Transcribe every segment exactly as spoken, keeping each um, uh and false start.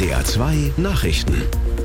D R zwei Nachrichten.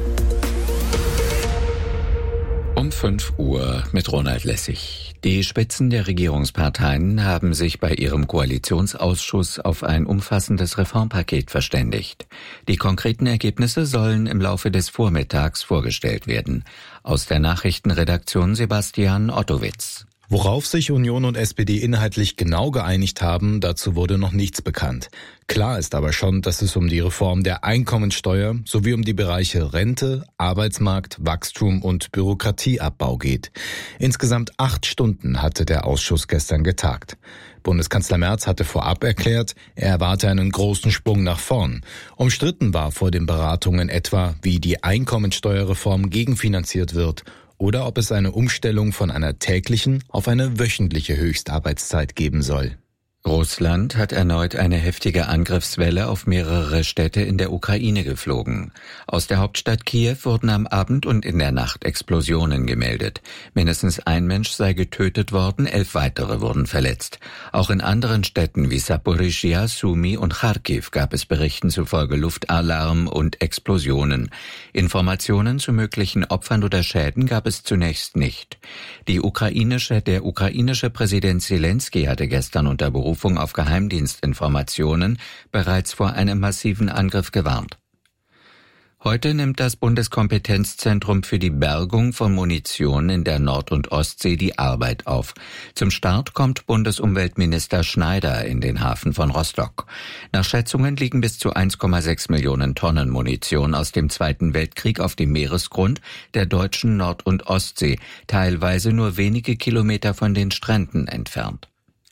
Um fünf Uhr mit Ronald Lessig. Die Spitzen der Regierungsparteien haben sich bei ihrem Koalitionsausschuss auf ein umfassendes Reformpaket verständigt. Die konkreten Ergebnisse sollen im Laufe des Vormittags vorgestellt werden. Aus der Nachrichtenredaktion Sebastian Ottowitz. Worauf sich Union und S P D inhaltlich genau geeinigt haben, dazu wurde noch nichts bekannt. Klar ist aber schon, dass es um die Reform der Einkommensteuer sowie um die Bereiche Rente, Arbeitsmarkt, Wachstum und Bürokratieabbau geht. Insgesamt acht Stunden hatte der Ausschuss gestern getagt. Bundeskanzler Merz hatte vorab erklärt, er erwarte einen großen Sprung nach vorn. Umstritten war vor den Beratungen etwa, wie die Einkommensteuerreform gegenfinanziert wird oder ob es eine Umstellung von einer täglichen auf eine wöchentliche Höchstarbeitszeit geben soll. Russland hat erneut eine heftige Angriffswelle auf mehrere Städte in der Ukraine geflogen. Aus der Hauptstadt Kiew wurden am Abend und in der Nacht Explosionen gemeldet. Mindestens ein Mensch sei getötet worden, elf weitere wurden verletzt. Auch in anderen Städten wie Saporischschja, Sumy und Charkiw gab es Berichten zufolge Luftalarm und Explosionen. Informationen zu möglichen Opfern oder Schäden gab es zunächst nicht. Die ukrainische, der ukrainische Präsident Zelensky hatte gestern unter Berufung auf Geheimdienstinformationen bereits vor einem massiven Angriff gewarnt. Heute nimmt das Bundeskompetenzzentrum für die Bergung von Munition in der Nord- und Ostsee die Arbeit auf. Zum Start kommt Bundesumweltminister Schneider in den Hafen von Rostock. Nach Schätzungen liegen bis zu eins Komma sechs Millionen Tonnen Munition aus dem Zweiten Weltkrieg auf dem Meeresgrund der deutschen Nord- und Ostsee, teilweise nur wenige Kilometer von den Stränden entfernt.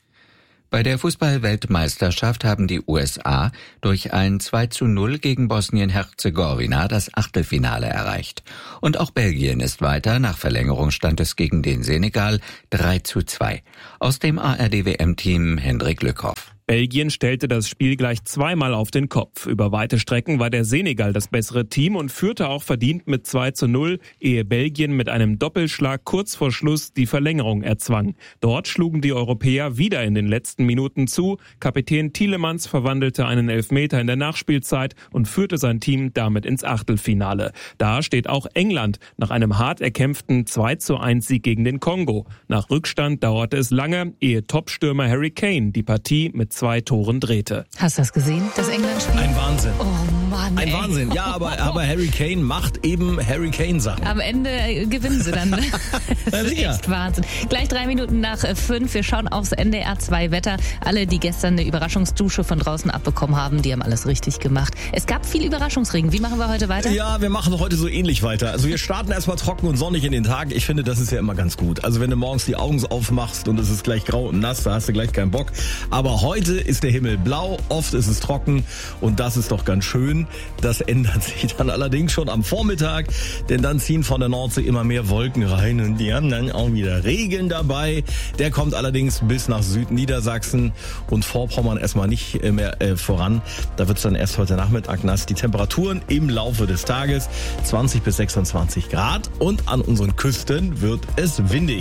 Bei der Fußball-Weltmeisterschaft haben die U S A durch ein zwei zu null gegen Bosnien-Herzegowina das Achtelfinale erreicht. Und auch Belgien ist weiter, nach Verlängerung stand es gegen den Senegal drei zu zwei. Aus dem A R D W M-Team Hendrik Lückhoff. Belgien stellte das Spiel gleich zweimal auf den Kopf. Über weite Strecken war der Senegal das bessere Team und führte auch verdient mit zwei zu null, ehe Belgien mit einem Doppelschlag kurz vor Schluss die Verlängerung erzwang. Dort schlugen die Europäer wieder in den letzten Minuten zu. Kapitän Tielemans verwandelte einen Elfmeter in der Nachspielzeit und führte sein Team damit ins Achtelfinale. Da steht auch England nach einem hart erkämpften zwei zu eins Sieg gegen den Kongo. Nach Rückstand dauerte es lange, ehe Topstürmer Harry Kane die Partie mit zwei Toren drehte. Hast du das gesehen, das England-Spiel? Ein Wahnsinn. Oh Mann, Ein ey. Wahnsinn, ja, aber, aber Harry Kane macht eben Harry Kane-Sachen. Am Ende äh, gewinnen sie dann. Das ist echt Wahnsinn. Gleich drei Minuten nach äh, fünf. Wir schauen aufs N D R zwei Wetter. Alle, die gestern eine Überraschungsdusche von draußen abbekommen haben, die haben alles richtig gemacht. Es gab viel Überraschungsregen. Wie machen wir heute weiter? Ja, wir machen heute so ähnlich weiter. Also wir starten erstmal trocken und sonnig in den Tag. Ich finde, das ist ja immer ganz gut. Also wenn du morgens die Augen aufmachst und es ist gleich grau und nass, da hast du gleich keinen Bock. Aber heute ist der Himmel blau, oft ist es trocken und das ist doch ganz schön. Das ändert sich dann allerdings schon am Vormittag, denn dann ziehen von der Nordsee immer mehr Wolken rein und die haben dann auch wieder Regen dabei. Der kommt allerdings bis nach Südniedersachsen und Vorpommern erstmal nicht mehr äh, voran. Da wird es dann erst heute Nachmittag nass. Die Temperaturen im Laufe des Tages zwanzig bis sechsundzwanzig Grad und an unseren Küsten wird es windig.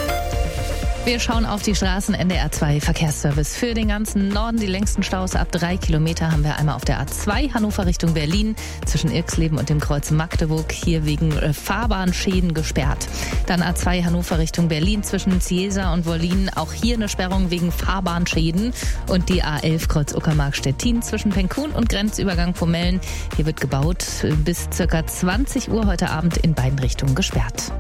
Wir schauen auf die Straßen. N D R zwei Verkehrsservice für den ganzen Norden. Die längsten Staus ab drei Kilometer haben wir einmal auf der A zwei Hannover Richtung Berlin zwischen Irxleben und dem Kreuz Magdeburg. Hier wegen Fahrbahnschäden gesperrt. Dann A zwei Hannover Richtung Berlin zwischen Ziesa und Wollin. Auch hier eine Sperrung wegen Fahrbahnschäden. Und die A elf Kreuz Uckermark-Stettin zwischen Penkun und Grenzübergang Pomellen. Hier wird gebaut. Bis circa zwanzig Uhr heute Abend in beiden Richtungen gesperrt.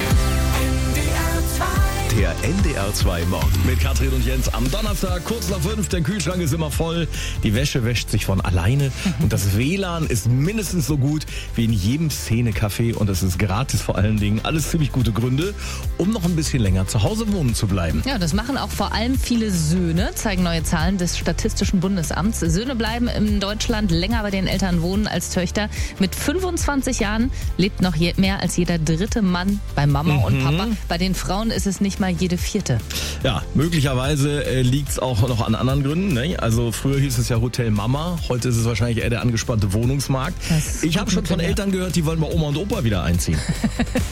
Der N D R zwei Morgen. Mit Katrin und Jens am Donnerstag, kurz nach fünf. Der Kühlschrank ist immer voll. Die Wäsche wäscht sich von alleine. Und das W L A N ist mindestens so gut wie in jedem Szene-Café. Und es ist gratis vor allen Dingen. Alles ziemlich gute Gründe, um noch ein bisschen länger zu Hause wohnen zu bleiben. Ja, das machen auch vor allem viele Söhne, zeigen neue Zahlen des Statistischen Bundesamts. Söhne bleiben in Deutschland länger bei den Eltern wohnen als Töchter. Mit fünfundzwanzig Jahren lebt noch je, mehr als jeder dritte Mann bei Mama mhm. und Papa. Bei den Frauen ist es nicht mal jede vierte. Ja, möglicherweise äh, liegt es auch noch an anderen Gründen. Ne? Also früher hieß es ja Hotel Mama, heute ist es wahrscheinlich eher der angespannte Wohnungsmarkt. Ich habe schon von Eltern gehört, die wollen bei Oma und Opa wieder einziehen.